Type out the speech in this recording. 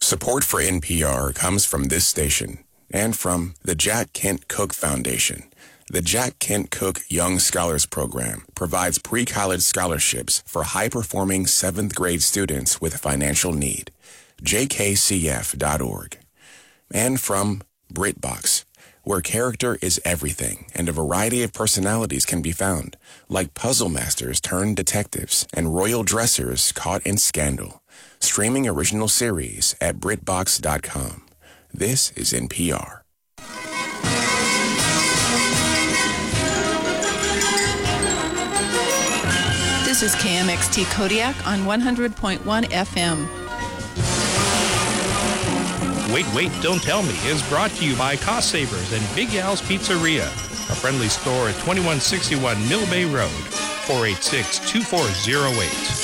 Support for NPR comes from this station and from the Jack Kent Cooke Foundation. The Jack Kent Cooke Young Scholars Program provides pre-college scholarships for high-performing 7th grade students with financial need. jkcf.org. And from BritBox, where character is everything and a variety of personalities can be found, like puzzle masters turned detectives and royal dressers caught in scandal. Streaming original series at BritBox.com. This is NPR. This is KMXT Kodiak on 100.1 FM. Wait, Don't Tell Me is brought to you by Cost Savers and Big Al's Pizzeria, a friendly store at 2161 Mill Bay Road, 486-2408.